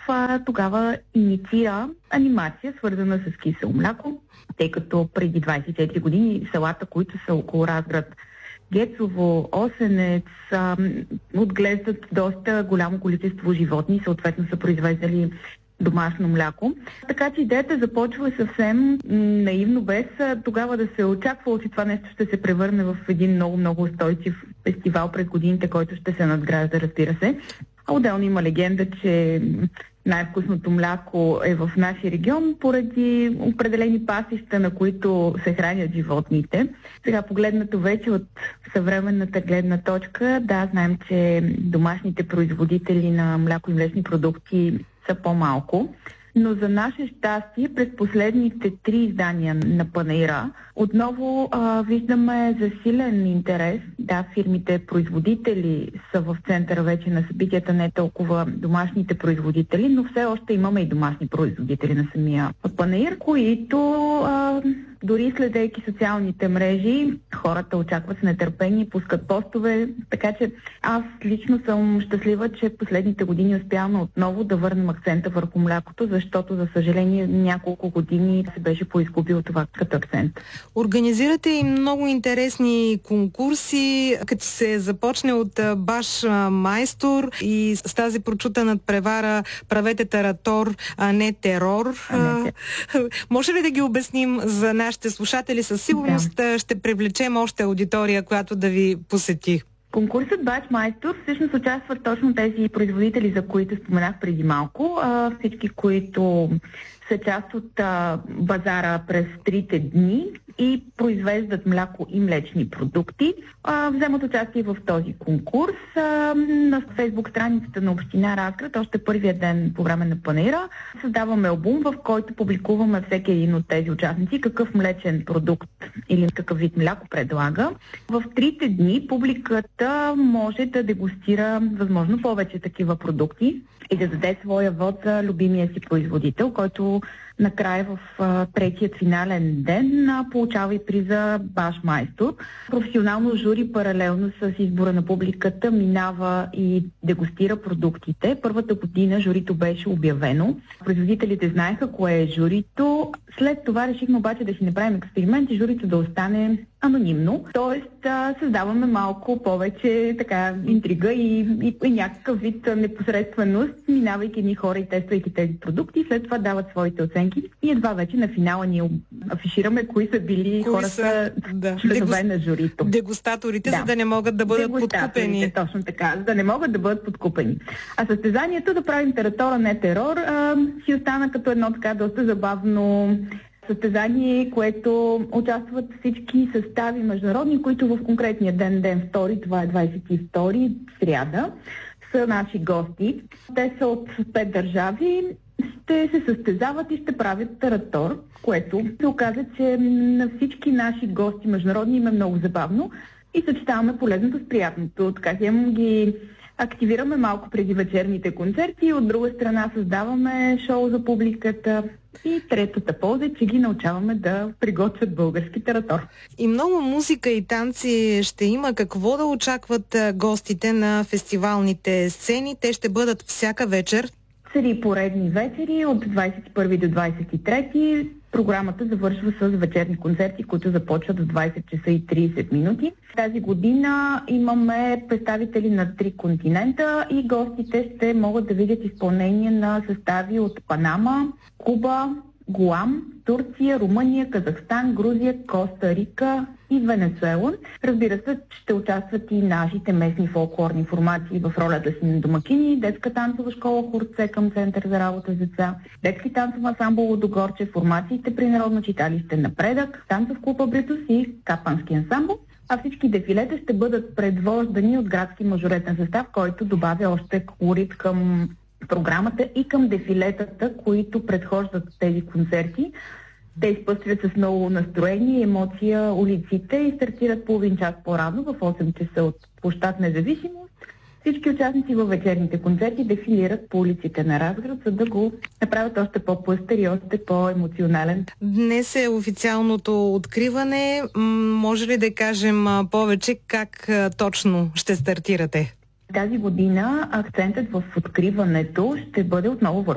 тогава инициира анимация, свързана с кисело мляко, тъй като преди 24 години селата, които са около Разград, Гецово, Осенец, отглеждат доста голямо количество животни, съответно са произвеждали домашно мляко. Така че идеята започва съвсем наивно, без тогава да се очаква, че това нещо ще се превърне в един много устойчив фестивал през годините, който ще се надгражда, разбира се. А отделно има легенда, че най-вкусното мляко е в нашия регион поради определени пасища, на които се хранят животните. Сега погледнато вече от съвременната гледна точка, да, знаем, че домашните производители на мляко и млечни продукти са по-малко. Но за наше щастие, през последните 3 издания на Панаира, отново виждаме засилен интерес. Да, фирмите производители са в центъра вече на събитията, не толкова домашните производители, но все още имаме и домашни производители на самия Панаир, които дори следейки социалните мрежи, хората очакват с нетърпение, пускат постове, така че аз лично съм щастлива, че последните години успяваме отново да върнем акцента върху млякото, защото, за съжаление, няколко години се беше поизгубил това като акцент. Организирате и много интересни конкурси, като се започне от Баш майстор и с тази прочута надпревара "Правете таратор, а не терор". Може ли да ги обясним за нашите слушатели? Със сигурност ще привлечем още аудитория, която да ви посети. Конкурсът Баш майстор всъщност участват точно тези производители, за които споменах преди малко. Всички, които са част от базара през 3 дни и произвеждат мляко и млечни продукти, вземат участие в този конкурс. На Фейсбук страницата на община Разград, още първия ден по време на Панаира, създаваме албум, в който публикуваме всеки един от тези участници какъв млечен продукт или какъв вид мляко предлага. В 3 дни публиката може да дегустира възможно повече такива продукти и да даде своя вод за любимия си производител, който накрая в 3-тият финален ден получава и приза Баш майстор. Професионално жури паралелно с избора на публиката минава и дегустира продуктите. Първата година журито беше обявено. Производителите знаеха кое е журито. След това решихме обаче да си направим експеримент и журито да остане анонимно. Тоест създаваме малко повече така интрига и някакъв вид непосредственост, минавайки едни хора и тествайки тези продукти, след това дават своите оценки и едва вече на финала ние афишираме кои са били хората, членове на журито. Дегустаторите, за да не могат да бъдат подкупени. Точно така, за да не могат да бъдат подкупени. А състезанието "Да правим таратора, не терор" си остана като едно така доста забавно състезание, което участват всички състави международни, които в конкретния ден втори, това е 22 сряда, са наши гости. Те са от 5 държави, ще се състезават и ще правят таратор, което се оказа, че на всички наши гости международни им е много забавно и съчетаваме полезното с приятното. Така ги активираме малко преди вечерните концерти, от друга страна създаваме шоу за публиката и третата полза е, че ги научаваме да приготвят български таратор. И много музика и танци ще има. Какво да очакват гостите на фестивалните сцени? Те ще бъдат всяка вечер. 3 поредни вечери от 21 до 23. Програмата завършва с вечерни концерти, които започват в 20 часа и 30 минути. Тази година имаме представители на 3 континента и гостите ще могат да видят изпълнение на състави от Панама, Куба, Гуам, Турция, Румъния, Казахстан, Грузия, Коста Рика и Венецуела. Разбира се, ще участват и нашите местни фолклорни формации в ролята си на домакини, детска танцова школа Хурце към Център за работа с деца, детски танцов ансамбъл Лудогорче, формациите при Народно читалище Напредък, танцов клуб Абритус и капански ансамбъл. А всички дефилета ще бъдат предвождани от градски мажоретен състав, който добавя още колорит към програмата и към дефилетата, които предхождат тези концерти. Те изпъстрят с много настроение и емоция улиците и стартират половин час по-рано в 8 часа от площад Независимост. Всички участници във вечерните концерти дефилират по улиците на Разград, за да го направят още по-пъстър и още по-емоционален. Днес е официалното откриване. Може ли да кажем повече как точно ще стартирате? Тази година акцентът в откриването ще бъде отново върху